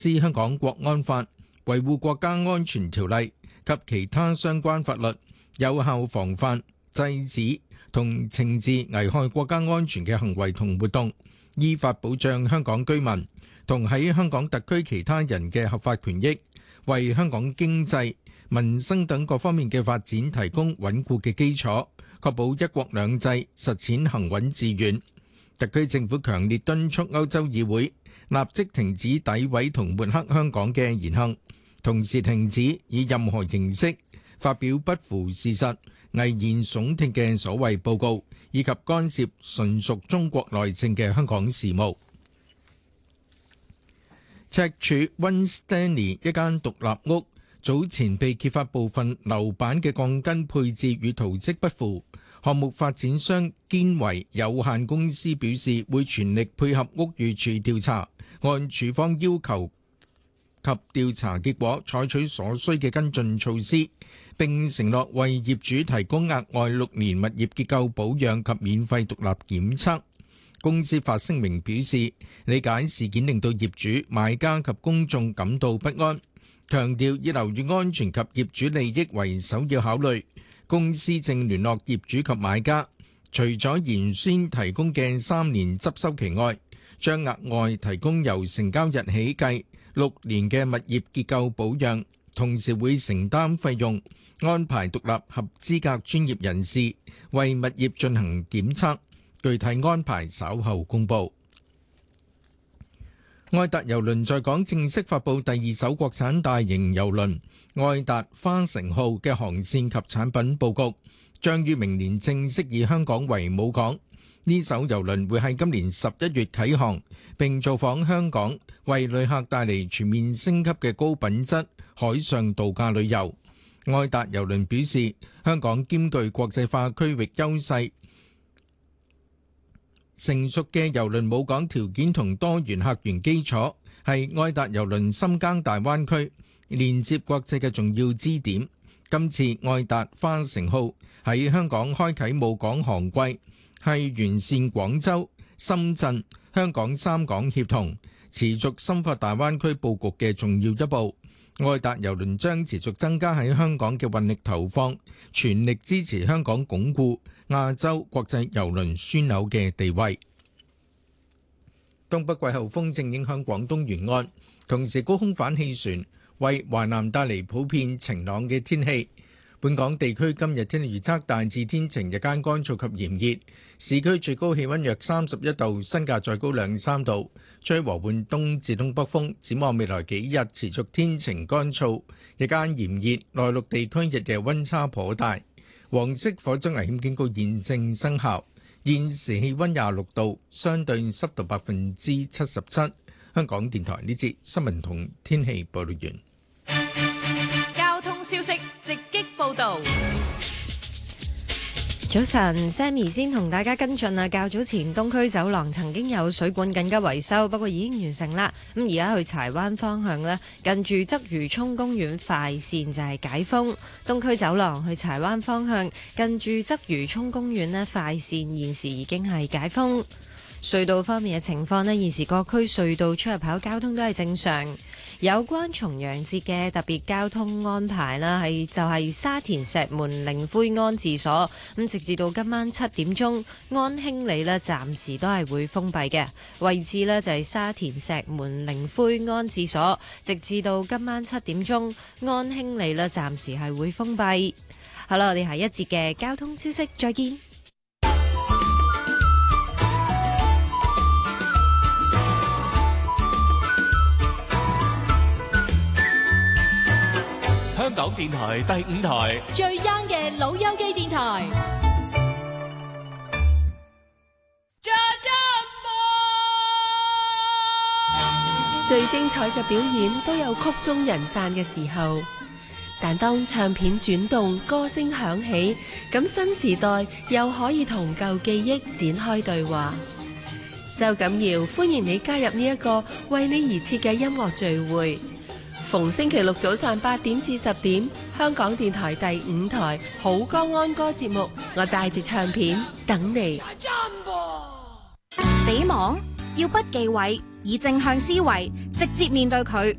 施香港國安法、維護國家安全條例及其他相關法律，有效防範、制止同懲治危害國家安全嘅行為同活動，依法保障香港居民同喺香港特區其他人嘅合法權益，為香港經濟、民生等各方面嘅發展提供穩固嘅基礎，確保一國兩制實踐行穩致遠。特區政府強烈敦促歐洲議會立即停止詆毀同抹黑香港嘅言行，同時停止以任何形式發表不符事實、危言聳聽嘅所謂報告，以及干涉純屬中國內政嘅香港事務。赤柱溫斯丹利一間獨立屋早前被揭發部分樓板嘅鋼筋配置與圖則不符，項目發展商堅維有限公司表示會全力配合屋宇署調查，按署方要求及調查結果採取所需嘅跟進措施，並承諾為業主提供額外6年物業結構保養及免費獨立檢測。公司發聲明表示，理解事件令到業主、買家及公眾感到不安，強調以樓宇安全及業主利益為首要考慮。公司正聯絡業主及買家，除咗原先提供嘅3年執收期外，將額外提供由成交日起計6年嘅物業結構保養，同時會承擔費用，安排獨立合資格專業人士為物業進行檢測。具體安排稍後公佈。愛達郵輪在港正式發布第2艘國產大型郵輪愛達花城號嘅航線及產品佈局，將於明年正式以香港為母港。呢艘郵輪會喺今年11月啟航，並造訪香港，為旅客帶嚟全面升級嘅高品質海上度假旅遊。愛達郵輪表示，香港兼具國際化區域優勢，成熟嘅郵輪母港條件同多元客源基礎，係愛達郵輪深耕大灣區、連接國際嘅重要支點。今次愛達花城號喺香港開啟母港航季，係完善廣州、深圳、香港3港協同，持續深化大灣區佈局嘅重要一步。愛達郵輪將持續增加喺香港嘅運力投放，全力支持香港鞏固亞洲國際郵輪樞紐嘅地位。東北季候風正影響廣東沿岸，同時高空反氣旋為華南帶嚟普遍晴朗嘅天氣。本港地區今日天氣預測大致天晴，日間乾燥及炎熱，市區最高氣溫約31度，新界再高2-3度，吹和緩東至東北風。展望未來幾日持續天晴乾燥，日間炎熱，內陸地區日夜溫差頗大。黃色火災危險警告現正生效。現時氣溫26度，相對濕度77%。香港電台呢節新聞同天氣報道完。 交通消息直擊報道。 早晨 ，Sammy 先同大家跟進啊。較早前東區走廊曾經有水管緊急維修，不過已經完成啦。咁而家去柴灣方向呢，近住鰂魚涌公園快線就係解封。東區走廊去柴灣方向，近住鰂魚涌公園呢，快線現時已經係解封。隧道方面嘅情況呢，現時各區隧道出入口交通都係正常。有關重陽節嘅特別交通安排啦，就係沙田石門靈灰安置所咁，直至到今晚7點鐘，安興里呢暫時都係會封閉嘅位置呢，就係沙田石門靈灰安置所，直至到今晚7點鐘，安興里呢暫時係會封閉。好啦，我哋下一節嘅交通消息再見。 香港電台第5台最 young 嘅老友記電台， 最精彩嘅表演都有曲終人散嘅時候，但當唱片轉動，歌聲響起，咁新時代又可以同舊記憶展開對話。周錦堯歡迎你加入呢一個為你而設嘅音樂聚會。逢星期六早上8點至10點，香港電台第5台好歌安歌節目，我帶住唱片等你。 死亡要不忌諱， 以正向思維直接面對佢，